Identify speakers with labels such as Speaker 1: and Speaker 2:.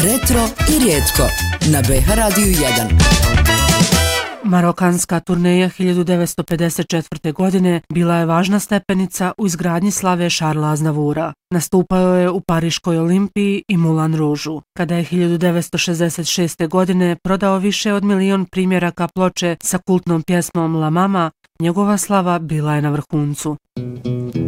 Speaker 1: Retro i rijetko na BH Radiju 1.
Speaker 2: Marokanska turneja 1954. godine bila je važna stepenica u izgradnji slave Šarla Aznavoura. Nastupao je u Pariškoj Olimpiji i Moulin Rouge-u. Kada je 1966. godine prodao više od 1 milion primjeraka ploče sa kultnom pjesmom La Mama, njegova slava bila je na vrhuncu.